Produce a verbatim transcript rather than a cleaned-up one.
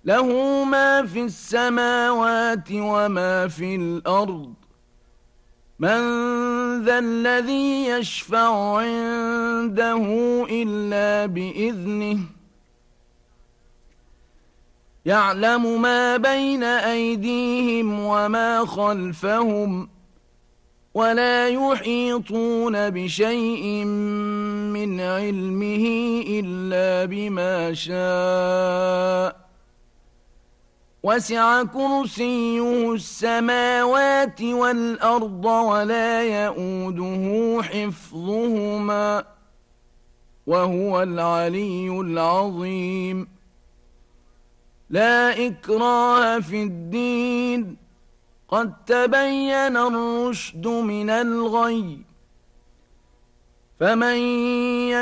له ما في السماوات وما في الأرض. من ذا الذي يشفع عنده إلا بإذنه. يعلم ما بين أيديهم وما خلفهم ولا يحيطون بشيء من علمه إلا بما شاء. وسع كرسيه السماوات والأرض ولا يئوده حفظهما وهو العلي العظيم. لا إكراه في الدين قد تبين الرشد من الغي. فمن